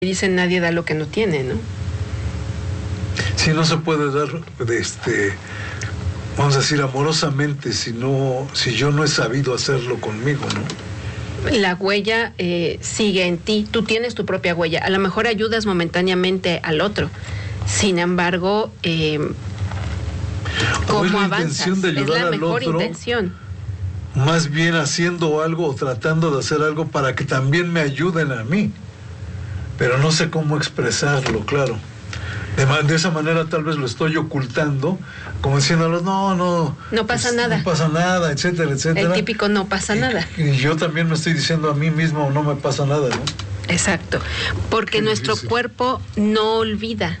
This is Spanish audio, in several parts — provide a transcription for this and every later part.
dicen nadie da lo que no tiene, ¿no? Sí, no se puede dar, vamos a decir, amorosamente, si yo no he sabido hacerlo conmigo, ¿no? La huella sigue en ti, tú tienes tu propia huella, a lo mejor ayudas momentáneamente al otro, sin embargo, ¿cómo avanzas? Es la mejor intención. Más bien haciendo algo o tratando de hacer algo para que también me ayuden a mí, pero no sé cómo expresarlo, claro. De esa manera tal vez lo estoy ocultando, como diciéndolos, no pasa nada. No pasa nada, etcétera, etcétera. El típico no pasa nada. Y yo también me estoy diciendo a mí mismo, no me pasa nada, ¿no? Exacto, porque qué nuestro difícil. Cuerpo no olvida.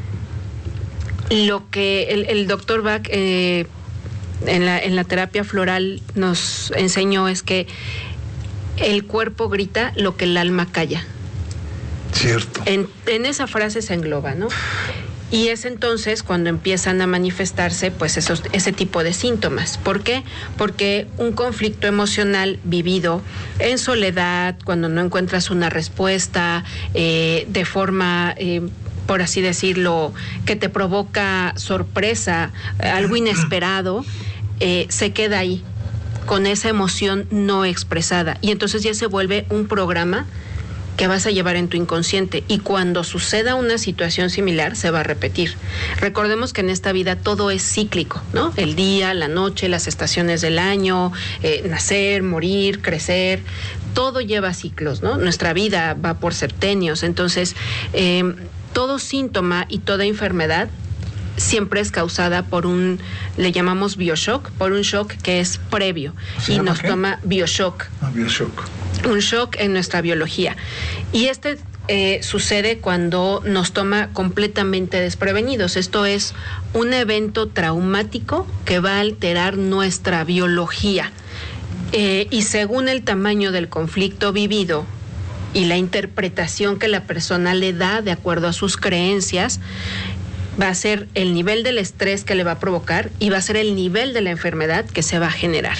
Lo que el doctor Bach en la terapia floral nos enseñó es que el cuerpo grita lo que el alma calla. Cierto. En esa frase se engloba, ¿no? Y es entonces cuando empiezan a manifestarse pues ese tipo de síntomas. ¿Por qué? Porque un conflicto emocional vivido en soledad, cuando no encuentras una respuesta de forma, por así decirlo, que te provoca sorpresa, algo inesperado, se queda ahí, con esa emoción no expresada. Y entonces ya se vuelve un programa que vas a llevar en tu inconsciente, y cuando suceda una situación similar se va a repetir. Recordemos que en esta vida todo es cíclico, ¿no? El día, la noche, las estaciones del año, nacer, morir, crecer, todo lleva ciclos, ¿no? Nuestra vida va por septenios, entonces todo síntoma y toda enfermedad siempre es causada por le llamamos bioshock, por un shock que es previo, y nos toma bioshock. Bioshock. Un shock en nuestra biología. Y sucede cuando nos toma completamente desprevenidos. Esto es un evento traumático que va a alterar nuestra biología. Y según el tamaño del conflicto vivido y la interpretación que la persona le da de acuerdo a sus creencias, va a ser el nivel del estrés que le va a provocar y va a ser el nivel de la enfermedad que se va a generar.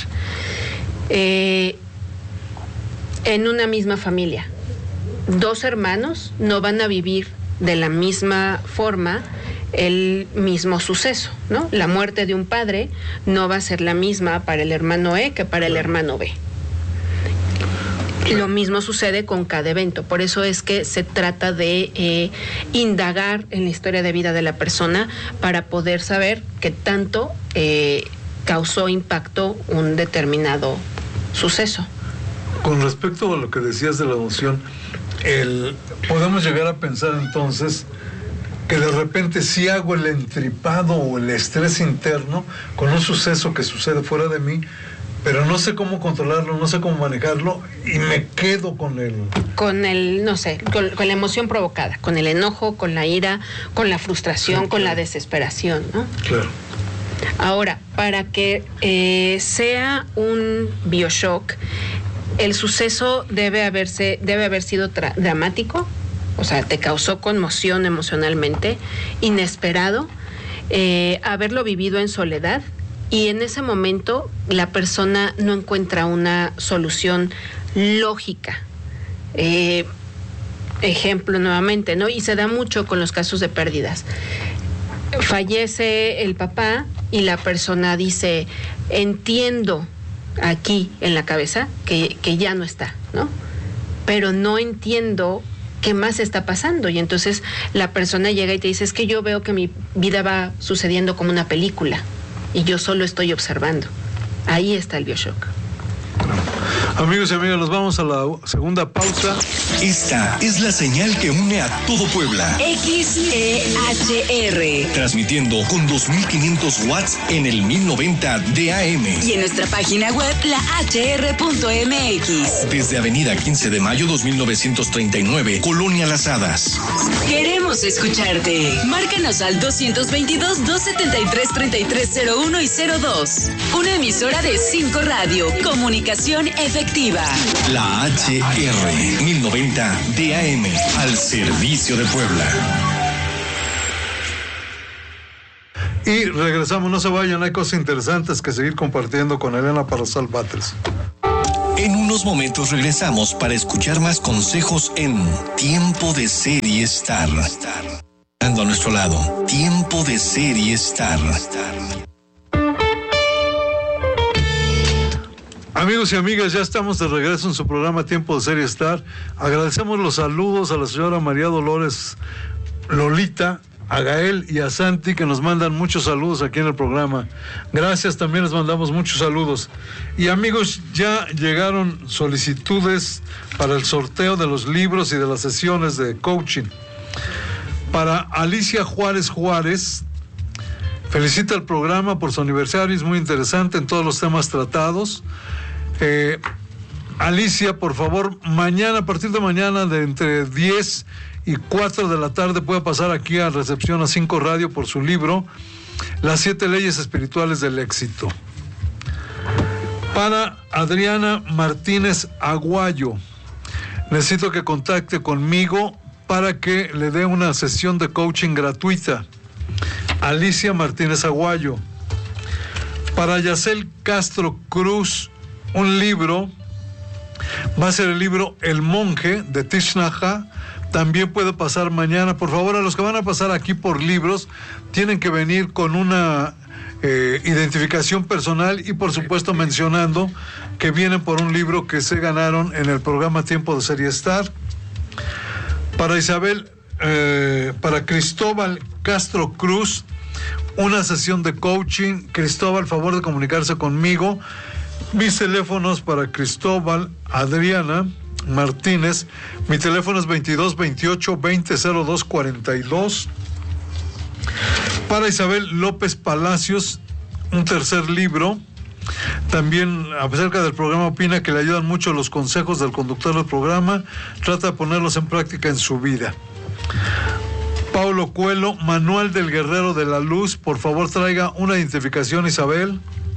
En una misma familia, 2 hermanos no van a vivir de la misma forma el mismo suceso, ¿no? La muerte de un padre no va a ser la misma para el hermano E que para el hermano B. Lo mismo sucede con cada evento, por eso es que se trata de indagar en la historia de vida de la persona para poder saber qué tanto causó impacto un determinado suceso. Con respecto a lo que decías de la emoción, podemos llegar a pensar entonces que de repente sí hago el entripado o el estrés interno con un suceso que sucede fuera de mí, pero no sé cómo controlarlo, no sé cómo manejarlo, y me quedo con la emoción provocada, con el enojo, con la ira, con la frustración, sí, con la desesperación, ¿no? Claro. Ahora, para que sea un bioshock, el suceso debe haber sido dramático, o sea, te causó conmoción emocionalmente, inesperado, haberlo vivido en soledad, y en ese momento la persona no encuentra una solución lógica. Ejemplo nuevamente, ¿no? Y se da mucho con los casos de pérdidas. Fallece el papá y la persona dice, entiendo aquí en la cabeza que ya no está, ¿no? Pero no entiendo qué más está pasando, y entonces la persona llega y te dice, es que yo veo que mi vida va sucediendo como una película y yo solo estoy observando. Ahí está el bioshock. Amigos y amigas, nos vamos a la segunda pausa. Esta es la señal que une a todo Puebla. XEHR. Transmitiendo con 2500 watts en el 1090 de AM. Y en nuestra página web, lahr.mx. Desde Avenida 15 de Mayo 2939, Colonia Las Hadas. Queremos escucharte. Márcanos al 222-273-3301 y 02. Una emisora de 5 Radio. Comunicación efectiva. La HR 1090 DAM, al servicio de Puebla. Y regresamos, no se vayan, hay cosas interesantes que seguir compartiendo con Elena Parrasal Batres. En unos momentos regresamos para escuchar más consejos en Tiempo de Ser y Estar. Ando a nuestro lado. Tiempo de Ser y Estar. Amigos y amigas, ya estamos de regreso en su programa Tiempo de Ser y Estar. Agradecemos los saludos a la señora María Dolores Lolita, a Gael y a Santi, que nos mandan muchos saludos aquí en el programa. Gracias, también les mandamos muchos saludos. Y amigos, ya llegaron solicitudes para el sorteo de los libros y de las sesiones de coaching. Para Alicia Juárez, felicita el programa por su aniversario, es muy interesante en todos los temas tratados. Alicia, por favor, mañana, a partir de mañana, de entre 10 y 4 de la tarde, puede pasar aquí a recepción a 5 Radio por su libro, Las 7 leyes espirituales del éxito. Para Adriana Martínez Aguayo, necesito que contacte conmigo para que le dé una sesión de coaching gratuita. Alicia Martínez Aguayo. Para Yacel Castro Cruz, un libro, va a ser el libro El Monje de Thich Nhat Hanh. También puede pasar mañana. Por favor, a los que van a pasar aquí por libros, tienen que venir con una identificación personal y por supuesto mencionando que vienen por un libro que se ganaron en el programa Tiempo de Ser y Estar. Para para Cristóbal Castro Cruz, una sesión de coaching. Cristóbal, favor de comunicarse conmigo. Mis teléfonos para Cristóbal, Adriana Martínez, mi teléfono es 22 28 20 02 42. Para Isabel López Palacios, un tercer libro. También acerca del programa opina que le ayudan mucho los consejos del conductor del programa, trata de ponerlos en práctica en su vida. Paulo Coelho, Manual del Guerrero de la Luz, por favor traiga una identificación, Isabel.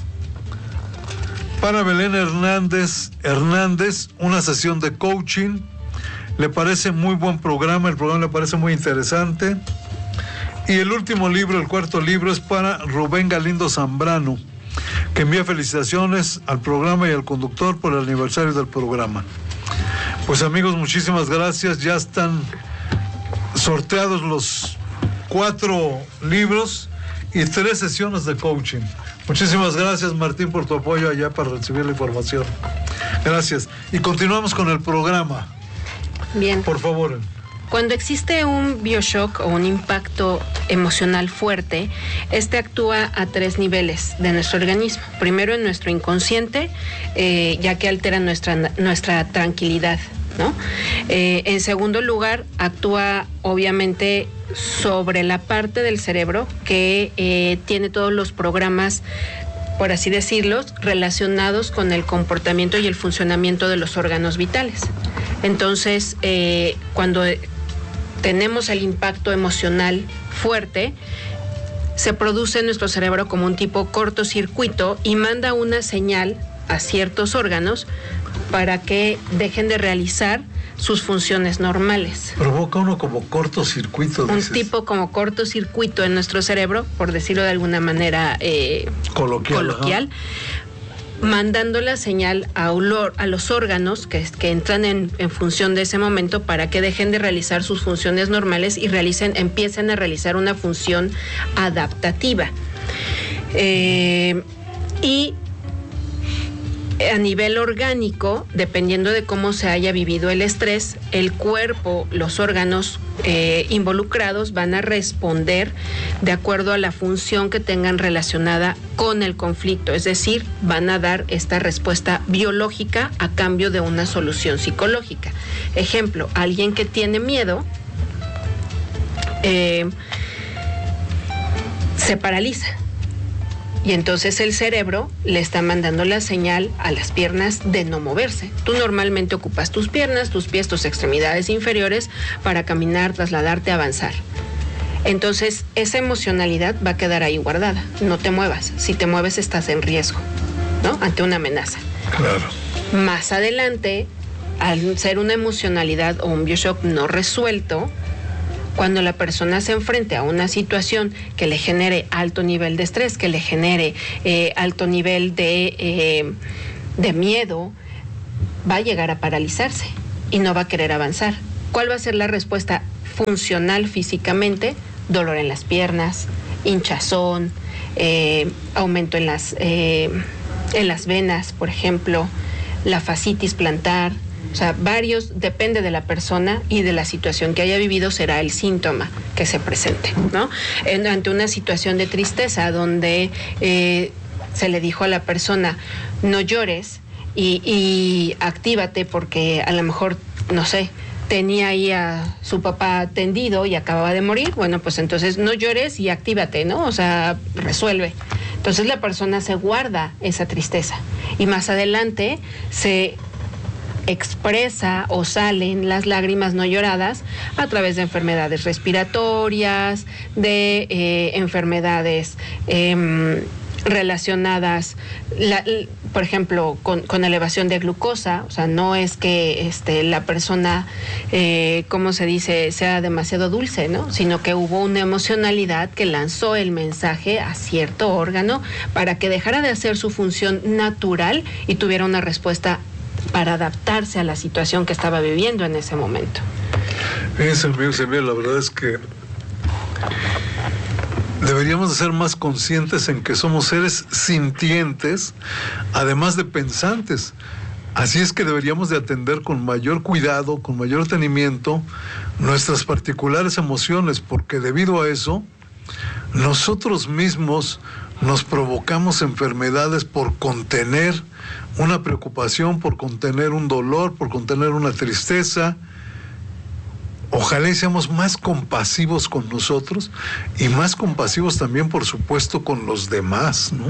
Para Belén Hernández, una sesión de coaching. Le parece muy buen programa, el programa le parece muy interesante. Y el último libro, el cuarto libro, es para Rubén Galindo Zambrano, que envía felicitaciones al programa y al conductor por el aniversario del programa. Pues amigos, muchísimas gracias. Ya están sorteados los 4 libros y 3 sesiones de coaching. Muchísimas gracias, Martín, por tu apoyo allá para recibir la información. Gracias. Y continuamos con el programa. Bien. Por favor. Cuando existe un bioshock o un impacto emocional fuerte, este actúa a 3 niveles de nuestro organismo. Primero, en nuestro inconsciente, ya que altera nuestra tranquilidad, ¿no? En segundo lugar, actúa obviamente sobre la parte del cerebro que tiene todos los programas, por así decirlo, relacionados con el comportamiento y el funcionamiento de los órganos vitales. Entonces, cuando tenemos el impacto emocional fuerte, se produce en nuestro cerebro como un tipo cortocircuito y manda una señal a ciertos órganos para que dejen de realizar sus funciones normales. Provoca uno como cortocircuito, dices. Un tipo como cortocircuito en nuestro cerebro, por decirlo de alguna manera coloquial, mandando la señal a los órganos que entran en función de ese momento para que dejen de realizar sus funciones normales y empiecen a realizar una función adaptativa. Y a nivel orgánico, dependiendo de cómo se haya vivido el estrés, el cuerpo, los órganos involucrados van a responder de acuerdo a la función que tengan relacionada con el conflicto, es decir, van a dar esta respuesta biológica a cambio de una solución psicológica. Ejemplo, alguien que tiene miedo se paraliza. Y entonces el cerebro le está mandando la señal a las piernas de no moverse. Tú normalmente ocupas tus piernas, tus pies, tus extremidades inferiores para caminar, trasladarte, avanzar. Entonces esa emocionalidad va a quedar ahí guardada. No te muevas. Si te mueves estás en riesgo, ¿no? Ante una amenaza. Claro. Más adelante, al ser una emocionalidad o un bioshock no resuelto, cuando la persona se enfrente a una situación que le genere alto nivel de estrés, que le genere alto nivel de miedo, va a llegar a paralizarse y no va a querer avanzar. ¿Cuál va a ser la respuesta funcional físicamente? Dolor en las piernas, hinchazón, aumento en las venas, por ejemplo, la fascitis plantar. O sea, varios, depende de la persona y de la situación que haya vivido, será el síntoma que se presente, ¿no? Ante una situación de tristeza donde se le dijo a la persona, no llores y actívate porque a lo mejor, no sé, tenía ahí a su papá tendido y acababa de morir, bueno, pues entonces no llores y actívate, ¿no? O sea, resuelve. Entonces la persona se guarda esa tristeza y más adelante se expresa o salen las lágrimas no lloradas a través de enfermedades respiratorias, de enfermedades relacionadas, por ejemplo, con elevación de glucosa. O sea, no es que la persona, ¿cómo se dice?, sea demasiado dulce, ¿no? Sino que hubo una emocionalidad que lanzó el mensaje a cierto órgano para que dejara de hacer su función natural y tuviera una respuesta para adaptarse a la situación que estaba viviendo en ese momento. Fíjense, amigos, la verdad es que deberíamos de ser más conscientes en que somos seres sintientes, además de pensantes. Así es que deberíamos de atender con mayor cuidado, con mayor detenimiento, nuestras particulares emociones, porque debido a eso, nosotros mismos nos provocamos enfermedades por contener una preocupación, por contener un dolor, por contener una tristeza. Ojalá y seamos más compasivos con nosotros y más compasivos también, por supuesto, con los demás, ¿no?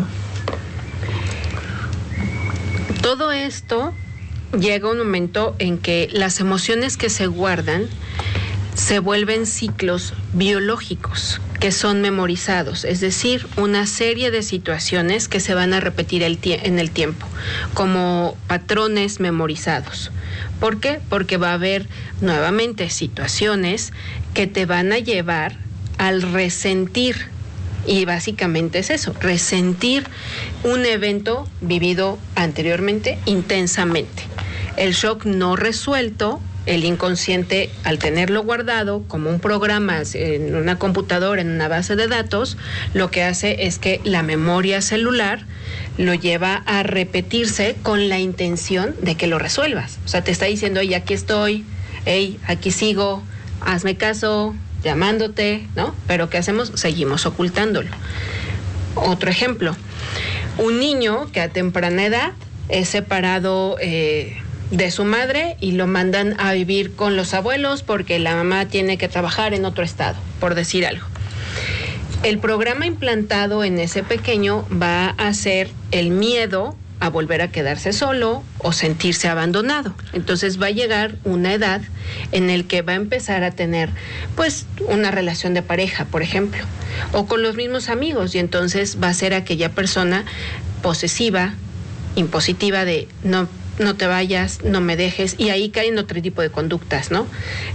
Todo esto llega un momento en que las emociones que se guardan se vuelven ciclos biológicos que son memorizados, es decir, una serie de situaciones que se van a repetir en el tiempo, como patrones memorizados. ¿Por qué? Porque va a haber nuevamente situaciones que te van a llevar al resentir, y básicamente es eso, resentir un evento vivido anteriormente intensamente. El shock no resuelto, el inconsciente, al tenerlo guardado como un programa en una computadora, en una base de datos, lo que hace es que la memoria celular lo lleva a repetirse con la intención de que lo resuelvas. O sea, te está diciendo, hey, aquí estoy, hey, aquí sigo, hazme caso, llamándote, ¿no? Pero ¿qué hacemos? Seguimos ocultándolo. Otro ejemplo, un niño que a temprana edad es separado de su madre y lo mandan a vivir con los abuelos porque la mamá tiene que trabajar en otro estado, por decir algo. El programa implantado en ese pequeño va a ser el miedo a volver a quedarse solo o sentirse abandonado. Entonces va a llegar una edad en el que va a empezar a tener pues una relación de pareja, por ejemplo, o con los mismos amigos, y entonces va a ser aquella persona posesiva, impositiva de no te vayas, no me dejes, y ahí caen otro tipo de conductas, ¿no?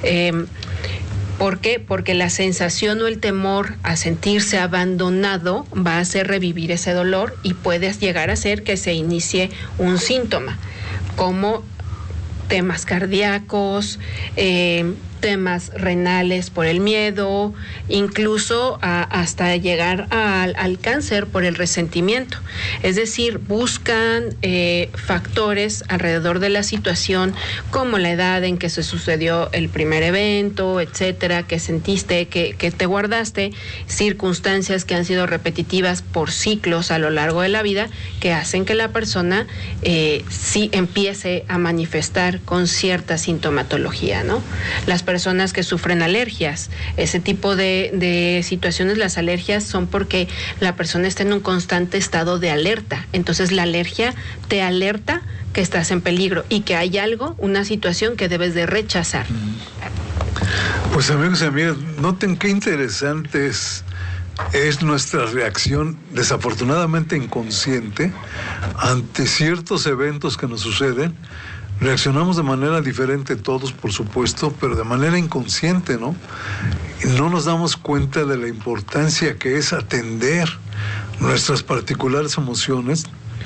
¿Por qué? Porque la sensación o el temor a sentirse abandonado va a hacer revivir ese dolor y puedes llegar a hacer que se inicie un síntoma, como temas cardíacos, temas renales por el miedo, incluso hasta llegar al cáncer por el resentimiento. Es decir, buscan factores alrededor de la situación, como la edad en que se sucedió el primer evento, etcétera, que sentiste, que te guardaste, circunstancias que han sido repetitivas por ciclos a lo largo de la vida, que hacen que la persona sí empiece a manifestar con cierta sintomatología, ¿no? Las personas que sufren alergias, ese tipo de situaciones, las alergias son porque la persona está en un constante estado de alerta. Entonces la alergia te alerta que estás en peligro y que hay algo, una situación que debes de rechazar. Pues amigos y amigas, noten qué interesante es nuestra reacción desafortunadamente inconsciente ante ciertos eventos que nos suceden. Reaccionamos de manera diferente todos, por supuesto, pero de manera inconsciente, ¿no? Y no nos damos cuenta de la importancia que es atender nuestras particulares emociones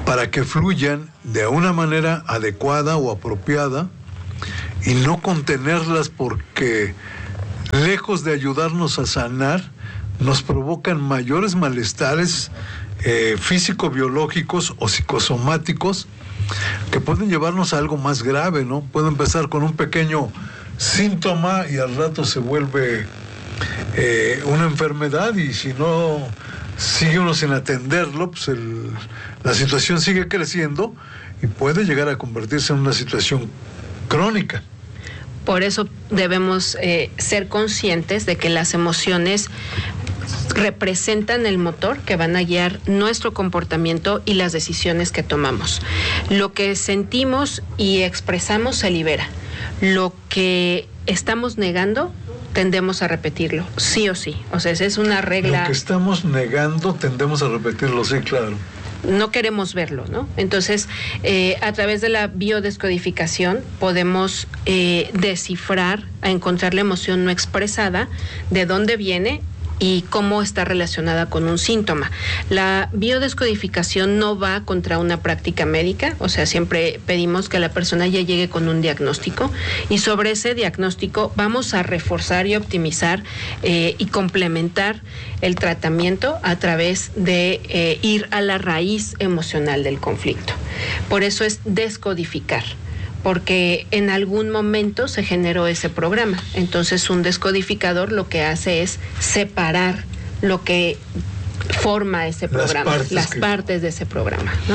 para que fluyan de una manera adecuada o apropiada y no contenerlas, porque lejos de ayudarnos a sanar, nos provocan mayores malestares físico-biológicos o psicosomáticos que pueden llevarnos a algo más grave, ¿no? Puede empezar con un pequeño síntoma y al rato se vuelve una enfermedad, y si no sigue uno sin atenderlo, pues la situación sigue creciendo y puede llegar a convertirse en una situación crónica. Por eso debemos ser conscientes de que las emociones representan el motor que van a guiar nuestro comportamiento y las decisiones que tomamos. Lo que sentimos y expresamos se libera. Lo que estamos negando, tendemos a repetirlo, sí o sí. O sea, esa es una regla. Lo que estamos negando, tendemos a repetirlo, sí, claro. No queremos verlo, ¿no? Entonces, a través de la biodescodificación podemos descifrar, a encontrar la emoción no expresada, de dónde viene y cómo está relacionada con un síntoma. La biodescodificación no va contra una práctica médica, o sea, siempre pedimos que la persona ya llegue con un diagnóstico, y sobre ese diagnóstico vamos a reforzar y optimizar y complementar el tratamiento a través de ir a la raíz emocional del conflicto. Por eso es descodificar, porque en algún momento se generó ese programa. Entonces, un descodificador lo que hace es separar lo que forma ese programa, las partes de ese programa, ¿no?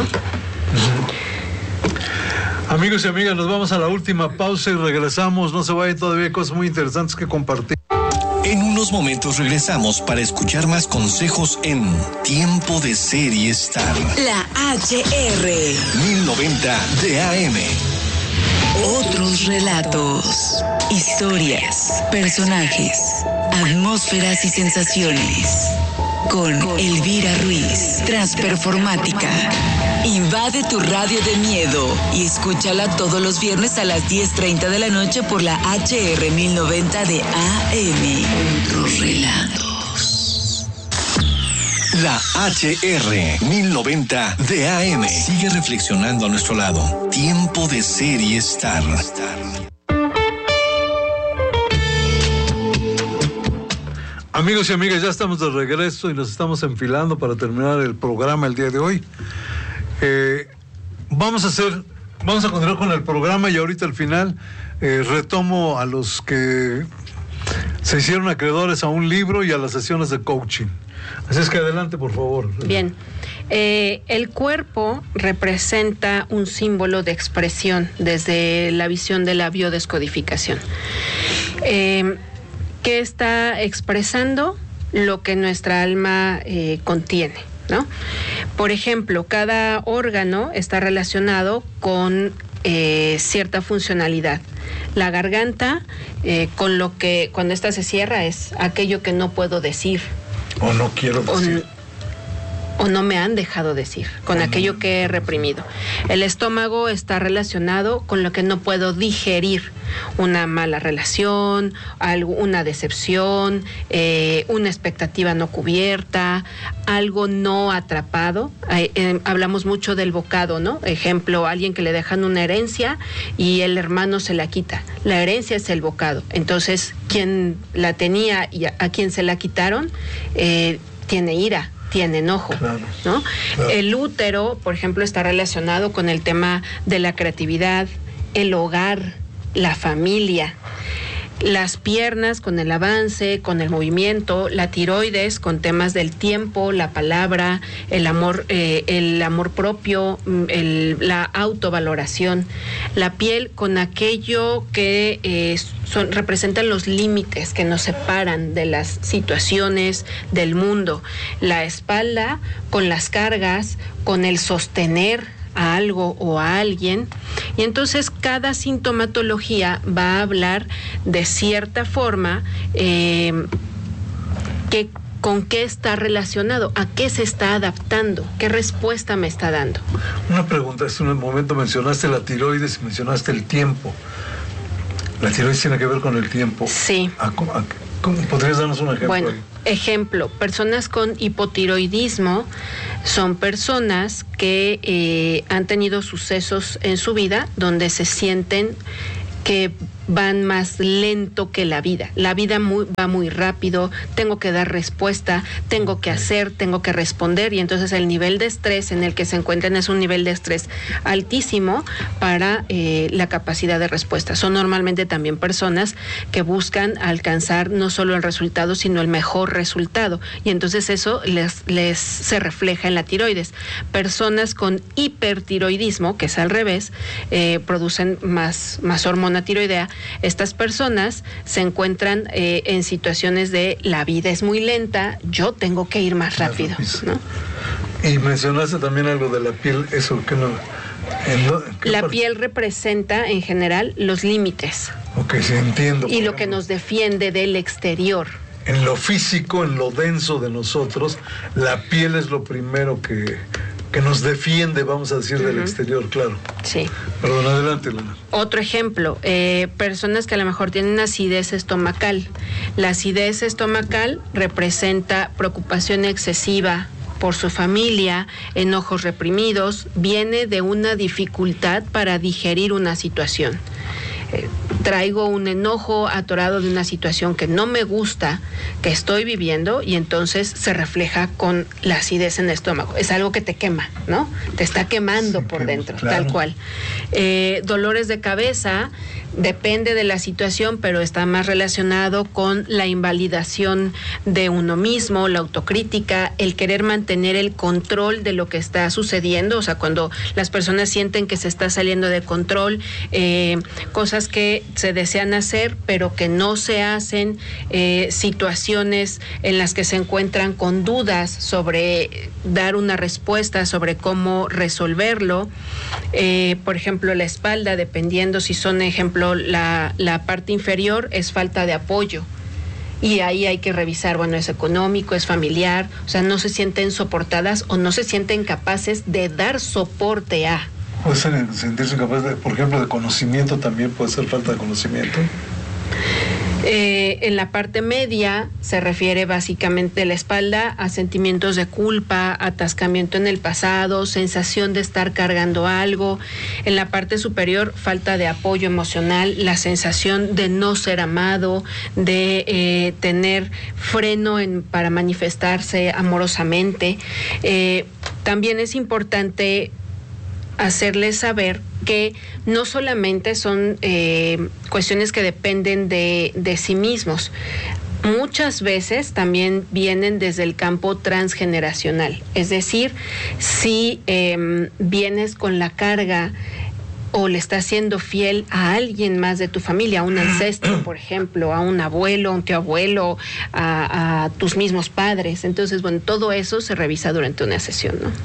Amigos y amigas, nos vamos a la última pausa y regresamos. No se vayan, todavía hay cosas muy interesantes que compartir. En unos momentos regresamos para escuchar más consejos en Tiempo de Ser y Estar. La HR 1090 de AM. Otros relatos, historias, personajes, atmósferas y sensaciones. Con Elvira Ruiz, Transperformática. Invade tu radio de miedo y escúchala todos los viernes a las 10:30 de la noche por la HR 1090 de AM. Otros relatos. La HR 1090 de AM. Sigue reflexionando a nuestro lado. Tiempo de Ser y Estar. Amigos y amigas, ya estamos de regreso y nos estamos enfilando para terminar el programa el día de hoy. Vamos a continuar con el programa, y ahorita al final retomo a los que se hicieron acreedores a un libro y a las sesiones de coaching. Así es que adelante, por favor. Bien. El cuerpo representa un símbolo de expresión desde la visión de la biodescodificación. Que está expresando lo que nuestra alma contiene, ¿no? Por ejemplo, cada órgano está relacionado con cierta funcionalidad. La garganta, con lo que cuando ésta se cierra, es aquello que no puedo decir. O no quiero decir. O no me han dejado decir, con aquello que he reprimido. El estómago está relacionado con lo que no puedo digerir, una mala relación, una decepción, una expectativa no cubierta, algo no atrapado. Hablamos mucho del bocado, ¿no? Ejemplo, alguien que le dejan una herencia y el hermano se la quita. La herencia es el bocado. Entonces, quien la tenía y a quien se la quitaron, tiene ira, tiene enojo, claro, ¿no? Claro. El útero, por ejemplo, está relacionado con el tema de la creatividad, el hogar, la familia. Las piernas con el avance, con el movimiento, la tiroides con temas del tiempo, la palabra, el amor propio, la autovaloración, la piel con aquello que representan los límites que nos separan de las situaciones del mundo, la espalda con las cargas, con el sostener a algo o a alguien, y entonces cada sintomatología va a hablar de cierta forma con qué está relacionado, a qué se está adaptando, qué respuesta me está dando. Una pregunta, hace un momento mencionaste la tiroides y mencionaste el tiempo. ¿La tiroides tiene que ver con el tiempo? Sí. ¿Cómo podrías darnos un ejemplo? Bueno, ejemplo, personas con hipotiroidismo son personas que han tenido sucesos en su vida donde se sienten que van más lento que la vida. La vida va muy rápido, tengo que dar respuesta, tengo que hacer, tengo que responder, y entonces el nivel de estrés en el que se encuentran es un nivel de estrés altísimo para la capacidad de respuesta. Son normalmente también personas que buscan alcanzar no solo el resultado, sino el mejor resultado, y entonces eso les se refleja en la tiroides. Personas con hipertiroidismo, que es al revés, producen más hormona tiroidea. Estas personas se encuentran en situaciones de la vida es muy lenta, yo tengo que ir más rápido, ¿no? Y mencionaste también algo de la piel, eso que no... La piel representa en general los límites. Ok, sí, entiendo. Y lo que nos defiende del exterior. En lo físico, en lo denso de nosotros, la piel es lo primero que nos defiende, vamos a decir, del exterior, claro. Sí. Perdón, adelante, Elena. Otro ejemplo, personas que a lo mejor tienen acidez estomacal. La acidez estomacal representa preocupación excesiva por su familia, enojos reprimidos, viene de una dificultad para digerir una situación. Traigo un enojo atorado de una situación que no me gusta, que estoy viviendo, y entonces se refleja con la acidez en el estómago. Es algo que te quema, ¿no? Te está quemando por dentro, claro. Tal cual. Dolores de cabeza, depende de la situación, pero está más relacionado con la invalidación de uno mismo, la autocrítica, el querer mantener el control de lo que está sucediendo. O sea, cuando las personas sienten que se está saliendo de control, cosas que se desean hacer pero que no se hacen, situaciones en las que se encuentran con dudas sobre dar una respuesta, sobre cómo resolverlo. Por ejemplo, la espalda, dependiendo si son, ejemplo, la parte inferior es falta de apoyo. Y ahí hay que revisar, bueno, es económico, es familiar, o sea, no se sienten soportadas o no se sienten capaces de dar soporte a. Puede ser sentirse incapaz de, por ejemplo, de conocimiento, también puede ser falta de conocimiento. En la parte media se refiere básicamente la espalda a sentimientos de culpa, atascamiento en el pasado, sensación de estar cargando algo. En la parte superior, falta de apoyo emocional, la sensación de no ser amado, de tener freno para manifestarse amorosamente. También es importante hacerles saber que no solamente son cuestiones que dependen de sí mismos, muchas veces también vienen desde el campo transgeneracional. Es decir, si vienes con la carga o le estás siendo fiel a alguien más de tu familia, a un ancestro, por ejemplo, a un abuelo, a un tío abuelo, a tus mismos padres. Entonces, bueno, todo eso se revisa durante una sesión, ¿no?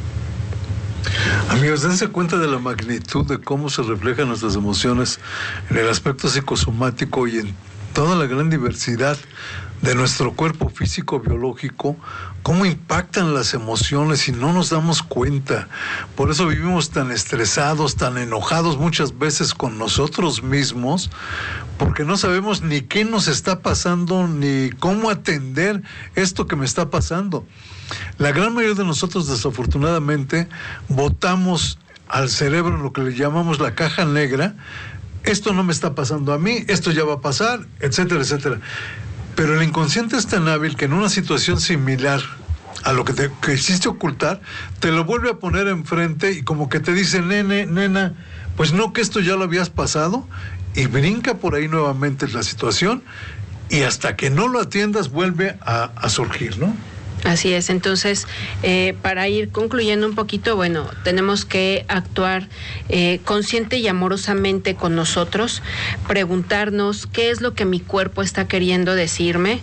Amigos, dense cuenta de la magnitud de cómo se reflejan nuestras emociones en el aspecto psicosomático y en toda la gran diversidad de nuestro cuerpo físico biológico, cómo impactan las emociones y no nos damos cuenta. Por eso vivimos tan estresados, tan enojados muchas veces con nosotros mismos, porque no sabemos ni qué nos está pasando, ni cómo atender esto que me está pasando. La gran mayoría de nosotros, desafortunadamente, botamos al cerebro lo que le llamamos la caja negra. Esto no me está pasando a mí, esto ya va a pasar, etcétera, etcétera. Pero el inconsciente es tan hábil que en una situación similar a lo que quisiste ocultar, te lo vuelve a poner enfrente y como que te dice, nena, pues no, que esto ya lo habías pasado, y brinca por ahí nuevamente la situación, y hasta que no lo atiendas vuelve a surgir, ¿no? Así es. Entonces, para ir concluyendo un poquito, bueno, tenemos que actuar consciente y amorosamente con nosotros, preguntarnos qué es lo que mi cuerpo está queriendo decirme.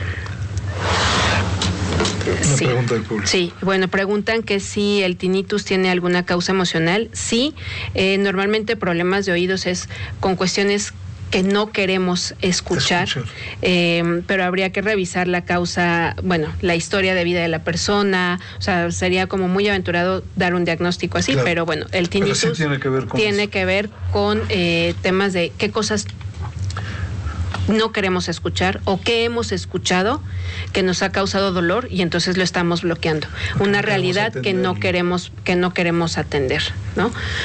Sí. Pregunta del público. Sí, bueno, preguntan que si el tinnitus tiene alguna causa emocional. Sí, normalmente problemas de oídos es con cuestiones que no queremos escuchar. Pero habría que revisar la causa, bueno, la historia de vida de la persona. O sea, sería como muy aventurado dar un diagnóstico así, claro. Pero bueno, el tinnitus sí tiene que ver con temas de qué cosas no queremos escuchar o qué hemos escuchado que nos ha causado dolor y entonces lo estamos bloqueando. Una realidad que no queremos atender, ¿no?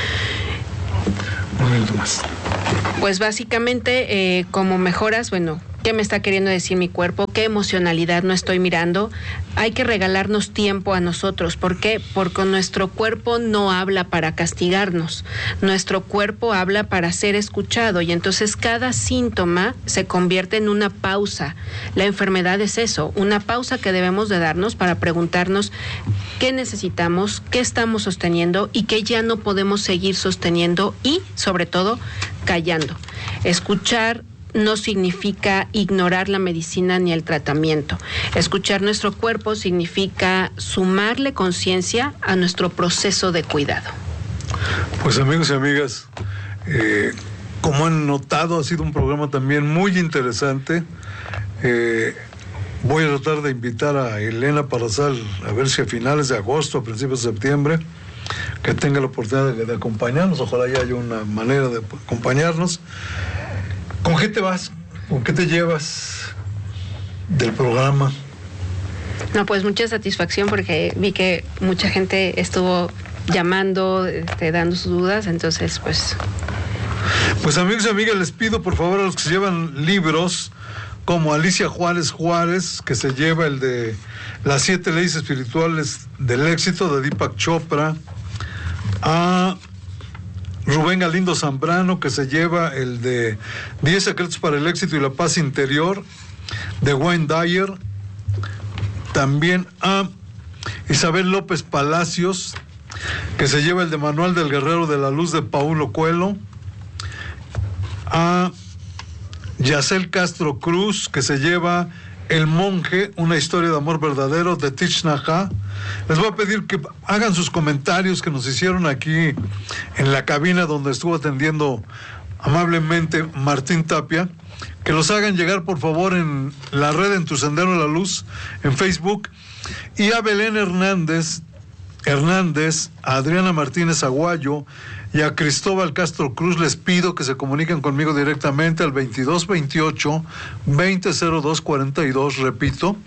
Un momento más. Pues básicamente como mejoras, bueno, ¿qué me está queriendo decir mi cuerpo? ¿Qué emocionalidad no estoy mirando? Hay que regalarnos tiempo a nosotros. ¿Por qué? Porque nuestro cuerpo no habla para castigarnos. Nuestro cuerpo habla para ser escuchado y entonces cada síntoma se convierte en una pausa. La enfermedad es eso, una pausa que debemos de darnos para preguntarnos qué necesitamos, qué estamos sosteniendo y qué ya no podemos seguir sosteniendo y, sobre todo, callando. Escuchar no significa ignorar la medicina ni el tratamiento. Escuchar nuestro cuerpo significa sumarle conciencia a nuestro proceso de cuidado. Pues amigos y amigas, como han notado, ha sido un programa también muy interesante. Voy a tratar de invitar a Elena Parrazal a ver si a finales de agosto, a principios de septiembre, que tenga la oportunidad de acompañarnos. Ojalá ya haya una manera de acompañarnos. ¿Con qué te vas? ¿Con qué te llevas del programa? No, pues mucha satisfacción porque vi que mucha gente estuvo llamando, dando sus dudas, entonces pues... Pues amigos y amigas, les pido por favor a los que se llevan libros, como Alicia Juárez Juárez, que se lleva el de Las 7 leyes espirituales del éxito, de Deepak Chopra, a Rubén Galindo Zambrano, que se lleva el de 10 secretos para el éxito y la paz interior, de Wayne Dyer. También a Isabel López Palacios, que se lleva el de Manual del Guerrero de la Luz, de Paulo Coelho. A Yacel Castro Cruz, que se lleva El Monje, una historia de amor verdadero, de Thich Nhat Hanh. Les voy a pedir que hagan sus comentarios que nos hicieron aquí en la cabina donde estuvo atendiendo amablemente Martín Tapia, que los hagan llegar por favor en la red En Tu Sendero de la Luz, en Facebook. Y a Belén Hernández, a Adriana Martínez Aguayo y a Cristóbal Castro Cruz les pido que se comuniquen conmigo directamente al 2228-200242, repito,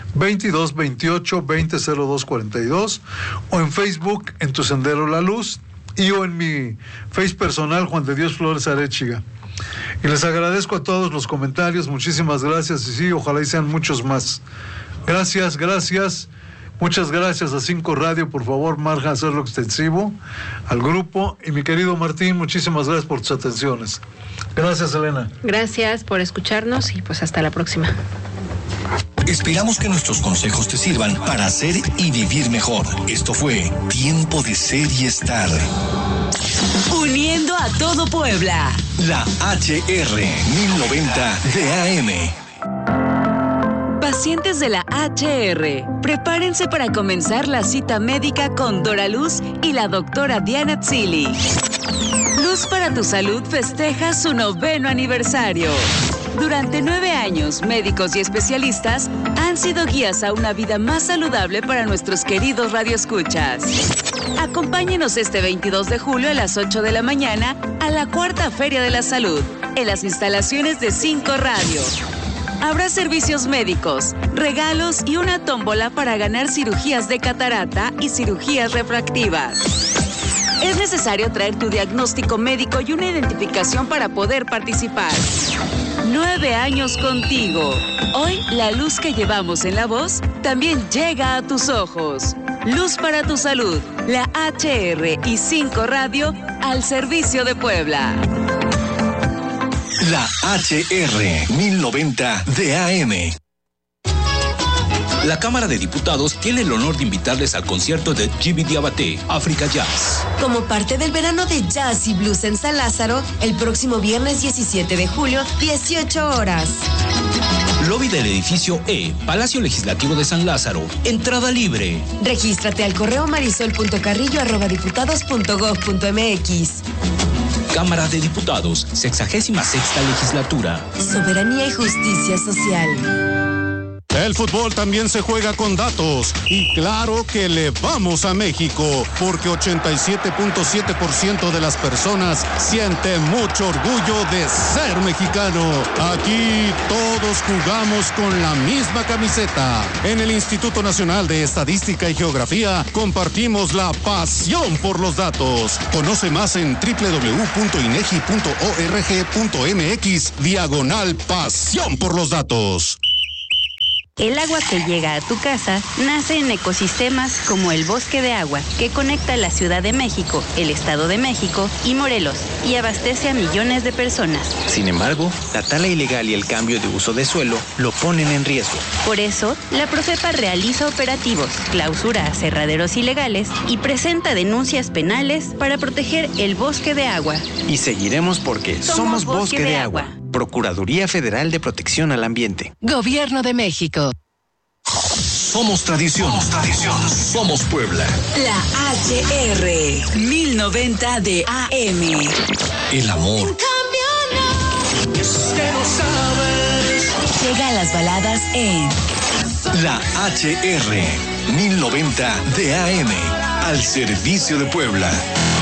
2228-200242, o en Facebook En Tu Sendero la Luz, y o en mi Face personal Juan de Dios Flores Arechiga. Y les agradezco a todos los comentarios, muchísimas gracias, y sí, ojalá y sean muchos más. Gracias. Muchas gracias a 5 Radio, por favor, marca hacerlo extensivo, al grupo, y mi querido Martín, muchísimas gracias por tus atenciones. Gracias, Elena. Gracias por escucharnos y pues hasta la próxima. Esperamos que nuestros consejos te sirvan para hacer y vivir mejor. Esto fue Tiempo de Ser y Estar. Uniendo a todo Puebla. La HR 1090 de AM. Pacientes de la HR, prepárense para comenzar la cita médica con Dora Luz y la doctora Diana Tzili. Luz para tu Salud festeja su 9º aniversario. Durante 9 años, médicos y especialistas han sido guías a una vida más saludable para nuestros queridos radioescuchas. Acompáñenos este 22 de julio a las 8 de la mañana a la 4ª Feria de la Salud, en las instalaciones de 5 Radio. Habrá servicios médicos, regalos y una tómbola para ganar cirugías de catarata y cirugías refractivas. Es necesario traer tu diagnóstico médico y una identificación para poder participar. 9 años contigo. Hoy, la luz que llevamos en la voz también llega a tus ojos. Luz para tu Salud, la HR y 5 Radio al servicio de Puebla. La HR 1090 de AM. La Cámara de Diputados tiene el honor de invitarles al concierto de Jimmy Diabaté, África Jazz. Como parte del verano de Jazz y Blues en San Lázaro, el próximo viernes 17 de julio, 18 horas. Lobby del edificio E, Palacio Legislativo de San Lázaro. Entrada libre. Regístrate al correo marisol.carrillo@diputados.gov.mx. Cámara de Diputados, 66ª legislatura. Soberanía y justicia social. El fútbol también se juega con datos y claro que le vamos a México porque 87.7% de las personas siente mucho orgullo de ser mexicano. Aquí todos jugamos con la misma camiseta. En el Instituto Nacional de Estadística y Geografía compartimos la pasión por los datos. Conoce más en www.inegi.org.mx/pasión por los datos. El agua que llega a tu casa nace en ecosistemas como el Bosque de Agua, que conecta la Ciudad de México, el Estado de México y Morelos, y abastece a millones de personas. Sin embargo, la tala ilegal y el cambio de uso de suelo lo ponen en riesgo. Por eso, la Profepa realiza operativos, clausura aserraderos ilegales y presenta denuncias penales para proteger el Bosque de Agua. Y seguiremos porque somos Bosque de Agua. Procuraduría Federal de Protección al Ambiente. Gobierno de México. Somos tradición. Somos Puebla. La HR 1090 de AM. El amor. Llega a las baladas en La HR 1090 de AM. Al servicio de Puebla.